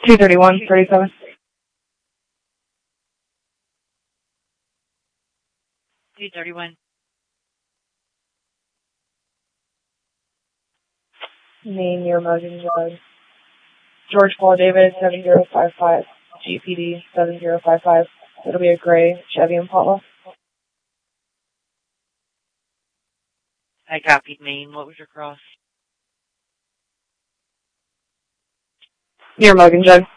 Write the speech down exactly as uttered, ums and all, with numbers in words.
two thirty-one, thirty-seven. two thirty-one. Name your emergency drug. George Paul David, seven zero five five. G P D, seven zero five five. It'll be a gray Chevy Impala. I copied Maine. What was your cross? Your Mogan Jug.